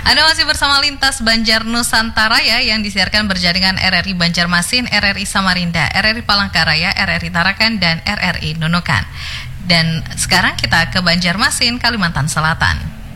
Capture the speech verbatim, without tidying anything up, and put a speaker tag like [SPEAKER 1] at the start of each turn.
[SPEAKER 1] Anda masih bersama Lintas Banjar Nusantara ya, yang disiarkan berjaringan R R I Banjarmasin, R R I Samarinda, R R I Palangkaraya, R R I Tarakan, dan R R I Nunukan. Dan sekarang kita ke Banjarmasin, Kalimantan Selatan.